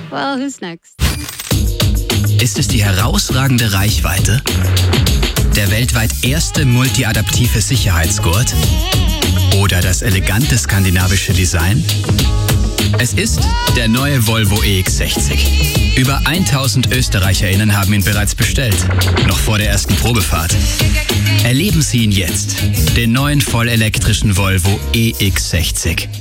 Well, who's next? Ist es die herausragende Reichweite? Der weltweit erste multiadaptive Sicherheitsgurt? Oder das elegante skandinavische Design? Es ist der neue Volvo EX60. Über 1000 ÖsterreicherInnen haben ihn bereits bestellt, noch vor der ersten Probefahrt. Erleben Sie ihn jetzt, den neuen vollelektrischen Volvo EX60.